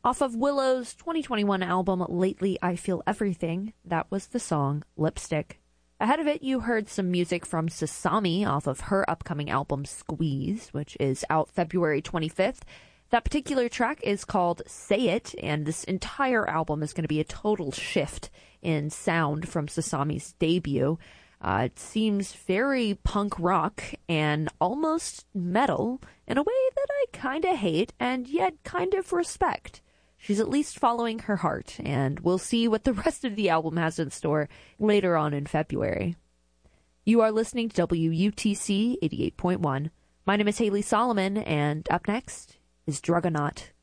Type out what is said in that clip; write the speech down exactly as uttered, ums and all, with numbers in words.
Off of Willow's twenty twenty-one album, Lately I Feel Everything, that was the song Lipstick. Ahead of it, you heard some music from Sasami off of her upcoming album Squeeze, which is out February twenty-fifth. That particular track is called Say It, and this entire album is going to be a total shift in sound from Sasami's debut. Uh, it seems very punk rock and almost metal in a way that I kind of hate and yet kind of respect. She's at least following her heart, and we'll see what the rest of the album has in store later on in February. You are listening to W U T C eighty-eight point one. My name is Haley Solomon, and up next is Drugonaut.